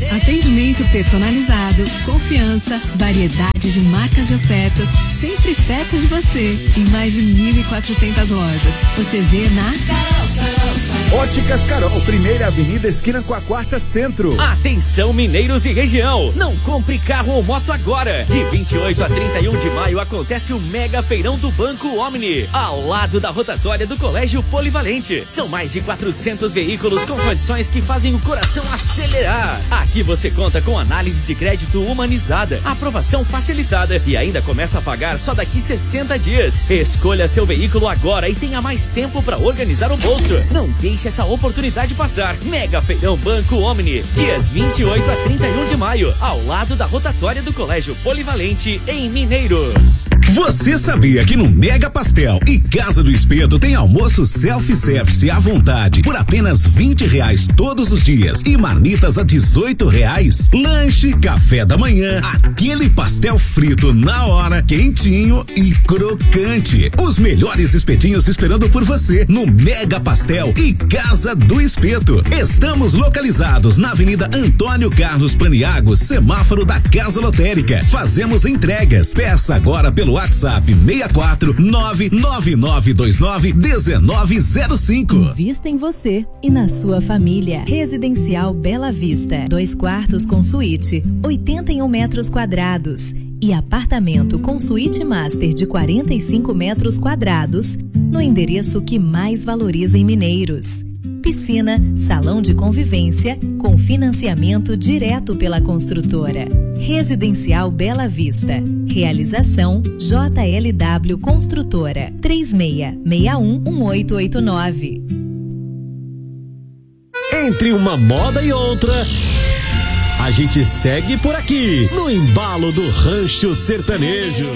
Atendimento personalizado, confiança, variedade de marcas e ofertas, sempre perto de você. Em mais de 1.400 lojas. Você vê na Óticas Carol, primeira avenida esquina com a quarta centro. Atenção mineiros e região, não compre carro ou moto agora. De 28 a 31 de maio acontece o mega feirão do Banco Omni, ao lado da rotatória do Colégio Polivalente. São mais de 400 veículos com condições que fazem o coração acelerar. Aqui você conta com análise de crédito humanizada, aprovação facilitada e ainda começa a pagar só daqui 60 dias. Escolha seu veículo agora e tenha mais tempo para organizar o bolso. Não deixe essa oportunidade passar. Mega Feirão Banco Omni, dias 28 a 31 de maio, ao lado da rotatória do Colégio Polivalente, em Mineiros. Você sabia que no Mega Pastel e Casa do Espeto tem almoço self-service à vontade por apenas R$20 todos os dias e marmitas a R$18? Lanche, café da manhã, aquele pastel frito na hora, quentinho e crocante. Os melhores espetinhos esperando por você no Mega Pastel e Casa do Espeto. Estamos localizados na Avenida Antônio Carlos Paniago, semáforo da Casa Lotérica. Fazemos entregas. Peça agora pelo WhatsApp 64999291905. Invista em você e na sua família. Residencial Bela Vista. 2 quartos com suíte, 81 metros quadrados. E apartamento com suíte master de 45 metros quadrados, no endereço que mais valoriza em Mineiros. Piscina, salão de convivência, com financiamento direto pela construtora. Residencial Bela Vista. Realização JLW Construtora. 36611889. Entre uma moda e outra, a gente segue por aqui, no embalo do Rancho Sertanejo.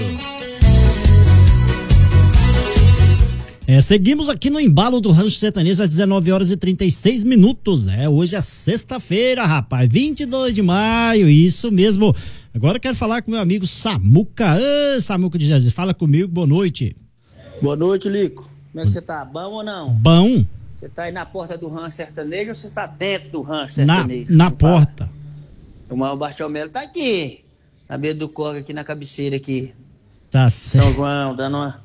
Seguimos aqui no embalo do Rancho Sertanejo às 19h36. Hoje é sexta-feira, rapaz, 22 de maio, isso mesmo. Agora eu quero falar com meu amigo Samuca. Samuca de Jesus, fala comigo, boa noite. Boa noite, Lico. Como é que você tá? Bom ou não? Bom. Você tá aí na porta do Rancho Sertanejo ou você tá dentro do Rancho Sertanejo? Na porta. O Mauro Bartolomeu tá aqui, na beira do corre, aqui na cabeceira aqui. Tá certo. São João, dando uma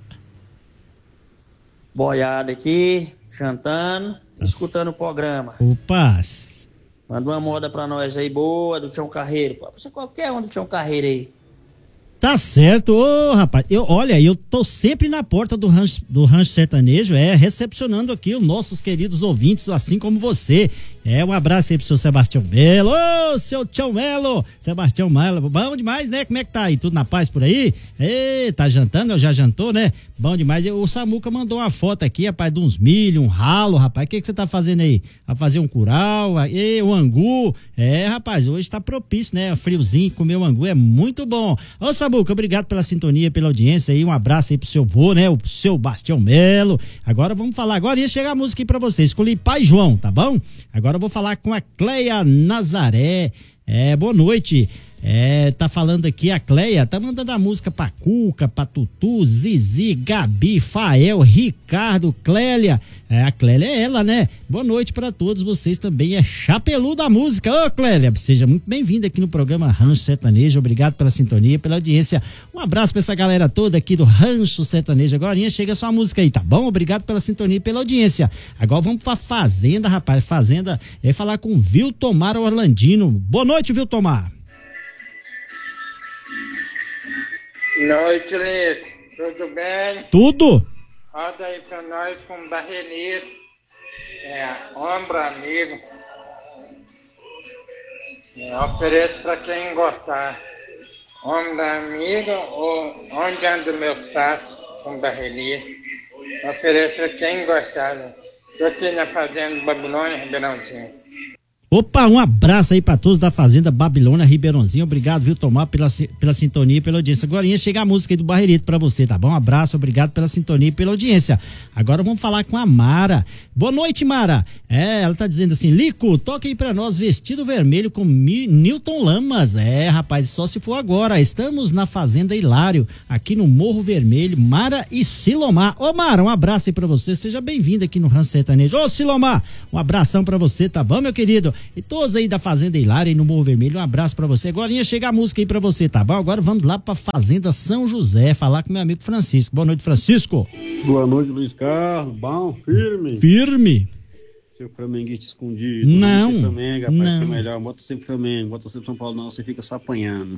boiada aqui, jantando, escutando o programa. Opa! Manda uma moda pra nós aí, boa, do Tião Carreiro. Pode ser qualquer um do Tião Carreiro aí. Tá certo, rapaz, eu tô sempre na porta do Rancho Sertanejo, recepcionando aqui os nossos queridos ouvintes, assim como você. Um abraço aí pro seu Sebastião Melo, seu Tião Melo, Sebastião Melo, bom demais, né? Como é que tá aí? Tudo na paz por aí? Tá jantando? Já jantou, né? Bom demais. O Samuca mandou uma foto aqui, rapaz, de uns milho, um ralo, rapaz. O que você tá fazendo aí? Vai fazer um curau, um angu? Rapaz, hoje tá propício, né? Friozinho, comer um angu é muito bom. Ô, Samuca, obrigado pela sintonia, pela audiência aí. Um abraço aí pro seu vô, né? O seu Bastião Melo. Agora vamos falar. Agora ia chegar a música aí pra você. Escolhi Pai João, tá bom? Agora eu vou falar com a Cleia Nazaré. Boa noite. Tá falando aqui a Cleia, tá mandando a música pra Cuca, pra Tutu, Zizi, Gabi, Fael, Ricardo, Clélia. A Clélia é ela, né? Boa noite pra todos vocês também, Chapelu da música. Ô, Clélia, seja muito bem-vinda aqui no programa Rancho Sertanejo, obrigado pela sintonia, pela audiência. Um abraço pra essa galera toda aqui do Rancho Sertanejo. Agora chega sua música aí, tá bom? Obrigado pela sintonia e pela audiência. Agora vamos pra Fazenda, rapaz. Fazenda falar com Viltomar Orlandino. Boa noite, Viltomar. Noite, Lico. Tudo bem? Tudo. Roda aí pra nós com Barrelito. Ombro amigo. Ofereço pra quem gostar. Ombro amigo ou onde ando meus passos com Barrelito. Ofereço pra quem gostar. Tô aqui na Fazenda Babilônia, Ribeirãozinho. Opa, um abraço aí pra todos da Fazenda Babilônia, Ribeirãozinho. Obrigado, viu, Tomar, pela sintonia e pela audiência. Agora ia chegar a música aí do Barreirito pra você, tá bom? Um abraço, obrigado pela sintonia e pela audiência. Agora vamos falar com a Mara. Boa noite, Mara. Ela tá dizendo assim, Lico, toca aí pra nós Vestido Vermelho com Newton Lamas. Rapaz, só se for agora. Estamos na Fazenda Hilário, aqui no Morro Vermelho, Mara e Silomar. Ô, Mara, um abraço aí pra você. Seja bem-vinda aqui no Rancho Sertanejo. Ô, Silomar, um abração pra você, tá bom, meu querido? E todos aí da Fazenda Hilária e no Morro Vermelho, um abraço pra você. Agora ia chegar a música aí pra você, tá bom? Agora vamos lá pra Fazenda São José, falar com meu amigo Francisco. Boa noite, Francisco. Boa noite, Luiz Carlos. Bom, firme. Firme. Seu flamenguista escondido. Não. Você Flamengo, rapaz, não. Que é melhor. Bota sempre Flamengo, bota sempre São Paulo, não, você fica só apanhando.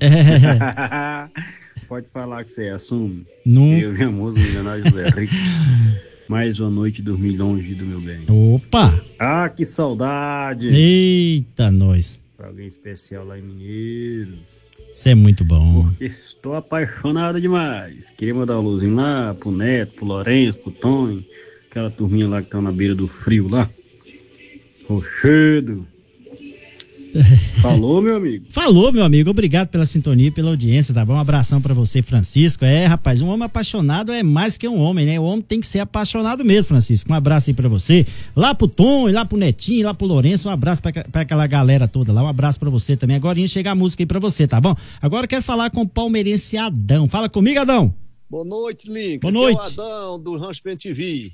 Pode falar que você assume. Não. Eu, famoso milionário José Rico. Mais uma noite dormir longe do meu bem. Opa! Ah, que saudade! Eita, nós. Pra alguém especial lá em Mineiros. Isso é muito bom. Porque estou apaixonado demais. Queria mandar um luzinho lá pro Neto, pro Lourenço, pro Tony. Aquela turminha lá que tá na beira do frio lá. Rochedo. Falou, meu amigo. Falou, meu amigo. Obrigado pela sintonia e pela audiência, tá bom? Um abração pra você, Francisco. Rapaz, um homem apaixonado é mais que um homem, né? O homem tem que ser apaixonado mesmo, Francisco. Um abraço aí pra você. Lá pro Tom, lá pro Netinho, lá pro Lourenço. Um abraço pra aquela galera toda lá. Um abraço pra você também. Agora ia chegar a música aí pra você, tá bom? Agora eu quero falar com o palmeirense Adão. Fala comigo, Adão. Boa noite, Link. Boa noite. Aqui é o Adão do Rancho TV.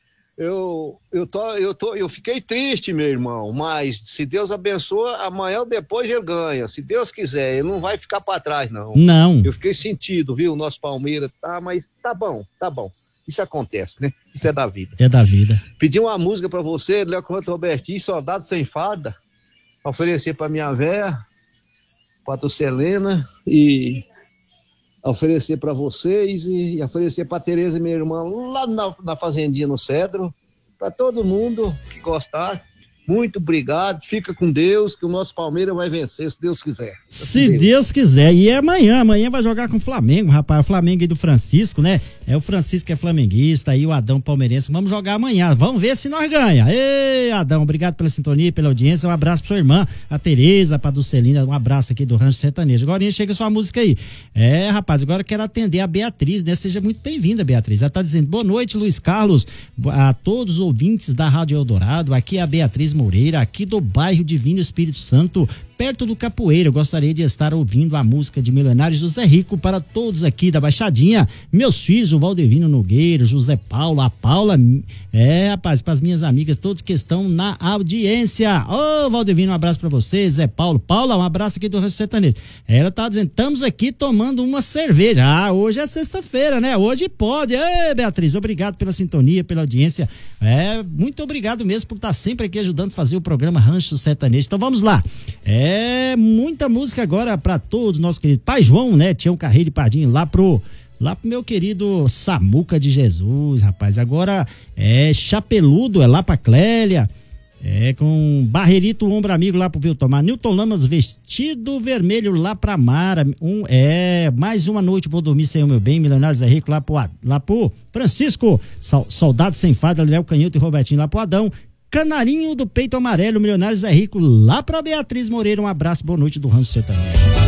Eu fiquei triste, meu irmão, mas se Deus abençoa, amanhã ou depois ele ganha. Se Deus quiser, ele não vai ficar pra trás, não. Não. Eu fiquei sentido, viu? O nosso Palmeiras mas tá bom. Isso acontece, né? Isso é da vida. É da vida. Pedi uma música pra você, Léo Canto Robertinho, Soldado Sem Farda, oferecer pra minha véia, pra tua Selena, e oferecer para vocês e oferecer para Tereza, minha irmã, lá na fazendinha no Cedro, para todo mundo que gostar. Muito obrigado, fica com Deus, que o nosso Palmeiras vai vencer, se Deus quiser. Se Deus quiser, e é amanhã vai jogar com o Flamengo, rapaz, o Flamengo aí do Francisco, né? É o Francisco que é flamenguista, aí o Adão palmeirense, vamos jogar amanhã, vamos ver se nós ganha. Ei, Adão, obrigado pela sintonia, pela audiência, um abraço pra sua irmã, a Tereza, pra Dulcelina, um abraço aqui do Rancho Sertanejo. Agora chega sua música aí. Rapaz, agora eu quero atender a Beatriz, né? Seja muito bem-vinda, Beatriz. Ela tá dizendo, boa noite, Luiz Carlos, a todos os ouvintes da Rádio Eldorado, aqui é a Beatriz Moreira, aqui do bairro Divino Espírito Santo, perto do Capoeira. Eu gostaria de estar ouvindo a música de Milionário José Rico para todos aqui da Baixadinha, meus filhos, o Valdevino Nogueira, José Paulo, a Paula, rapaz, para as minhas amigas, todos que estão na audiência. Ô, Valdevino, um abraço para você, Zé Paulo. Paula, um abraço aqui do Rancho Sertanejo. Ela tá dizendo, estamos aqui tomando uma cerveja. Hoje é sexta-feira, né? Hoje pode. Ei, Beatriz, obrigado pela sintonia, pela audiência. Muito obrigado mesmo por estar sempre aqui ajudando a fazer o programa Rancho Sertanejo. Então vamos lá. Muita música agora pra todos, nosso querido Pai João, né? Tião Carreiro e Pardinho, lá pro meu querido Samuca de Jesus, rapaz. Agora Chapeludo, lá pra Clélia. Com Barreirito, Ombro Amigo lá pro Viltomar. Newton Lamas, Vestido Vermelho lá pra Mara. Mais uma noite vou dormir sem o meu bem. Milionário Zé Rico lá pro Francisco. Soldado Sem Farda, Léo Canhoto e Robertinho lá pro Adão. Canarinho do Peito Amarelo, Milionário Zé Rico lá pra Beatriz Moreira. Um abraço, boa noite do Rancho Sertanejo.